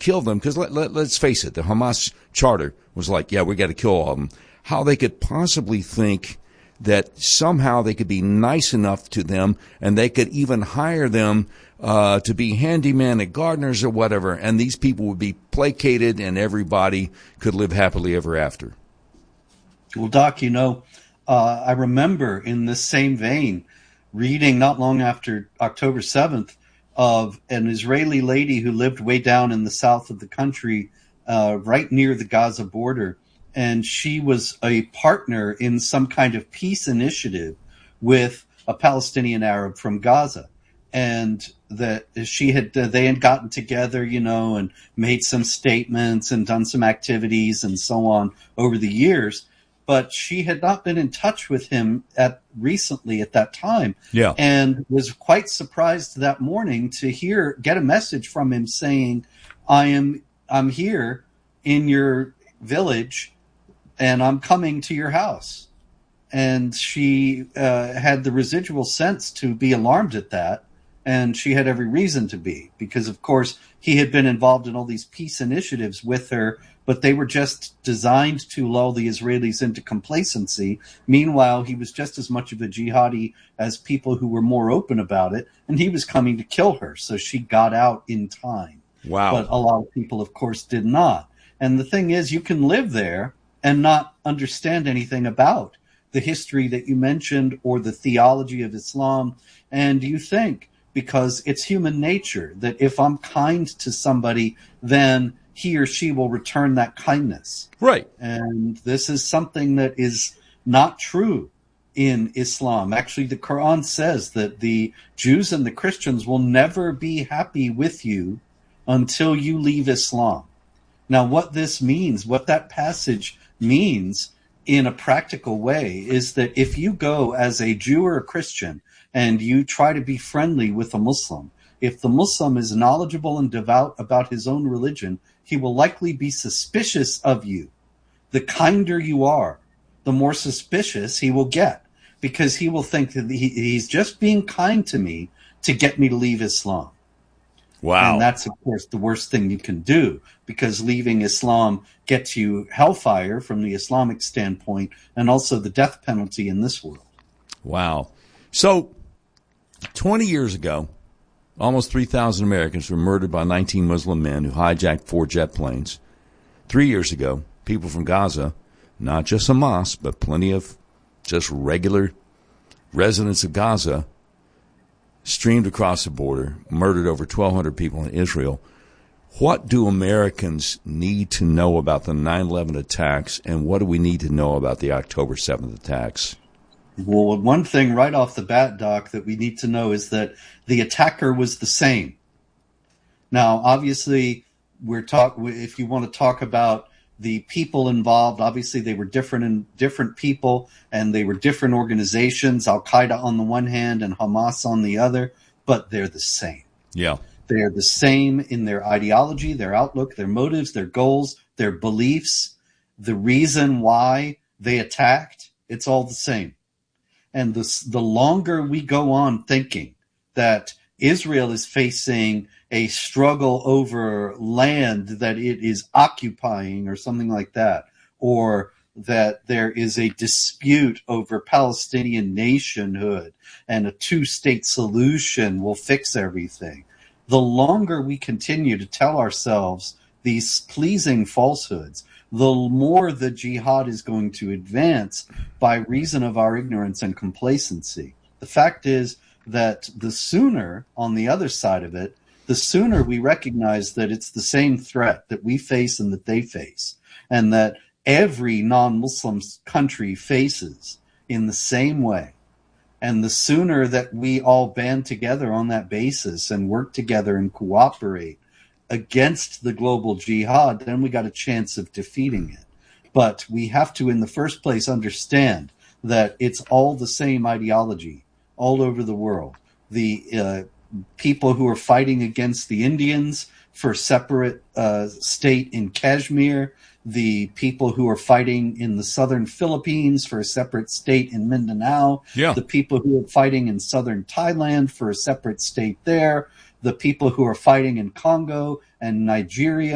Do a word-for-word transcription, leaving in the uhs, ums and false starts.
kill them, because let, let, let's face it, the Hamas charter was like, yeah, we got to kill all of them. How they could possibly think that somehow they could be nice enough to them and they could even hire them uh, to be handyman and gardeners or whatever, and these people would be placated and everybody could live happily ever after. Well, Doc, you know, uh, I remember in this same vein reading not long after October seventh of an Israeli lady who lived way down in the south of the country, uh, right near the Gaza border. And she was a partner in some kind of peace initiative with a Palestinian Arab from Gaza. And that she had, they had gotten together, you know, and made some statements and done some activities and so on over the years. But she had not been in touch with him at recently at that time. Yeah. And was quite surprised that morning to hear, get a message from him saying, I am, I'm here in your village and I'm coming to your house. And she uh, had the residual sense to be alarmed at that. And she had every reason to be, because, of course, he had been involved in all these peace initiatives with her, but they were just designed to lull the Israelis into complacency. Meanwhile, he was just as much of a jihadi as people who were more open about it, and he was coming to kill her. So she got out in time. Wow. But a lot of people, of course, did not. And the thing is, you can live there and not understand anything about the history that you mentioned or the theology of Islam, and you think, because it's human nature that if I'm kind to somebody, then he or she will return that kindness. Right. And this is something that is not true in Islam. Actually, the Quran says that the Jews and the Christians will never be happy with you until you leave Islam. Now, what this means, what that passage means in a practical way, is that if you go as a Jew or a Christian and you try to be friendly with a Muslim, if the Muslim is knowledgeable and devout about his own religion, he will likely be suspicious of you. The kinder you are, the more suspicious he will get, because he will think that he, he's just being kind to me to get me to leave Islam. Wow. And that's, of course, the worst thing you can do, because leaving Islam gets you hellfire from the Islamic standpoint and also the death penalty in this world. Wow. So twenty years ago, almost three thousand Americans were murdered by nineteen Muslim men who hijacked four jet planes. Three years ago, people from Gaza, not just Hamas, but plenty of just regular residents of Gaza, streamed across the border, murdered over twelve hundred people in Israel. What do Americans need to know about the nine eleven attacks, and what do we need to know about the October seventh attacks? Well, one thing right off the bat, Doc, that we need to know is that the attacker was the same. Now, obviously, we're talk. If you want to talk about the people involved, obviously they were different and different people, and they were different organizations. Al Qaeda on the one hand and Hamas on the other, but they're the same. Yeah, they're the same in their ideology, their outlook, their motives, their goals, their beliefs, the reason why they attacked. It's all the same. And the, the longer we go on thinking that Israel is facing a struggle over land that it is occupying or something like that, or that there is a dispute over Palestinian nationhood and a two-state solution will fix everything, the longer we continue to tell ourselves these pleasing falsehoods, the more the jihad is going to advance by reason of our ignorance and complacency. The fact is that the sooner, on the other side of it, the sooner we recognize that it's the same threat that we face and that they face, and that every non-Muslim country faces in the same way, and the sooner that we all band together on that basis and work together and cooperate against the global jihad, then we got a chance of defeating it. But we have to, in the first place, understand that it's all the same ideology all over the world. The uh, people who are fighting against the Indians for separate uh, state in Kashmir, the people who are fighting in the southern Philippines for a separate state in Mindanao, yeah. the people who are fighting in southern Thailand for a separate state there, the people who are fighting in Congo and Nigeria